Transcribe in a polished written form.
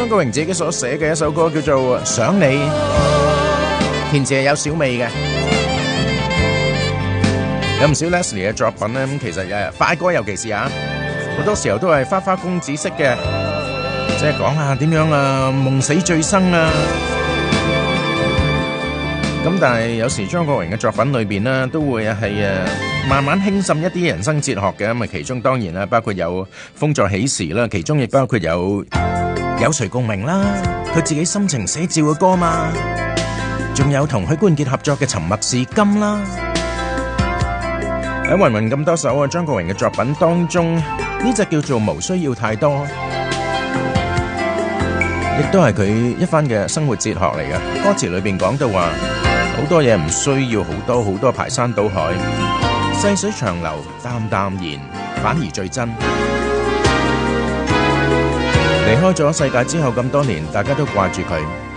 國榮自己所寫嘅一首歌叫做《想你》，填詞係有小美嘅。有唔少 Leslie 嘅作品咧，咁其實快歌尤其是好多時候都係花花公子式嘅，即係講下點樣夢死醉生啊。咁但係有時張國榮嘅作品裏邊呢，都會係慢慢輕滲一啲人生哲學嘅，咁其中當然啦，包括有風再起時啦，其中亦包括有誰共鳴啦，佢自己心情寫照嘅歌嘛，仲有同許冠傑合作嘅沉默是金啦。喺芸芸咁多首張國榮嘅作品當中，呢隻叫做無需要太多，亦都係佢一番嘅生活哲學嚟嘅。歌詞裏邊講到話，好多嘢唔需要好多排山倒海，細水長流淡淡然反而最真。離開咗世界之後咁多年，大家都掛住佢。